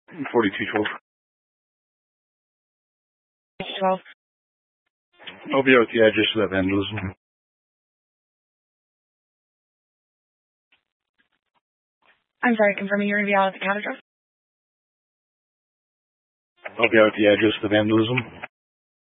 4212. 12. I'll be out with the address of that vandalism. I'm sorry, confirming you're going to be out at the counter address? I'll be out with the address of the vandalism.